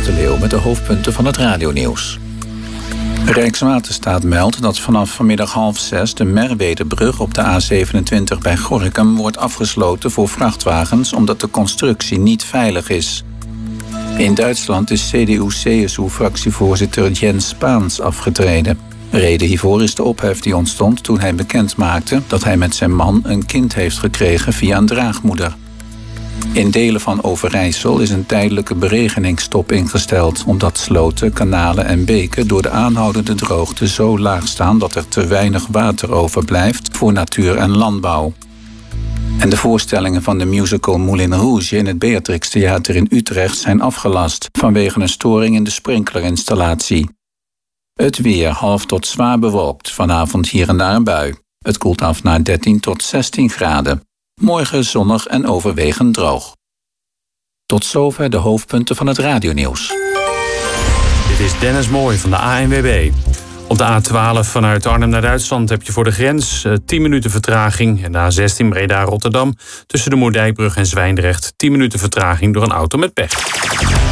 Joost de Leeuw met de hoofdpunten van het radionieuws. Rijkswaterstaat meldt dat vanaf vanmiddag 5:30 de Merwedebrug op de A27 bij Gorinchem wordt afgesloten voor vrachtwagens omdat de constructie niet veilig is. In Duitsland is CDU-CSU-fractievoorzitter Jens Spaans afgetreden. Reden hiervoor is de ophef die ontstond toen hij bekend maakte dat hij met zijn man een kind heeft gekregen via een draagmoeder. In delen van Overijssel is een tijdelijke beregeningsstop ingesteld, omdat sloten, kanalen en beken door de aanhoudende droogte zo laag staan dat er te weinig water overblijft voor natuur en landbouw. En de voorstellingen van de musical Moulin Rouge in het Beatrix Theater in Utrecht zijn afgelast vanwege een storing in de sprinklerinstallatie. Het weer half tot zwaar bewolkt, vanavond hier en daar een bui. Het koelt af naar 13 tot 16 graden. Morgen zonnig en overwegend droog. Tot zover de hoofdpunten van het radionieuws. Dit is Dennis Mooij van de ANWB. Op de A12 vanuit Arnhem naar Duitsland heb je voor de grens 10 minuten vertraging. En de A16 Breda-Rotterdam tussen de Moerdijkbrug en Zwijndrecht 10 minuten vertraging door een auto met pech.